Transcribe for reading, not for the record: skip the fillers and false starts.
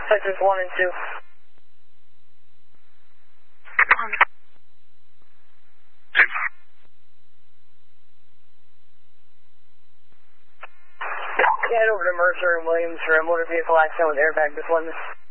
Sectors 1 and 2. Head over to Mercer and Williams for a motor vehicle accident with airbag deployment.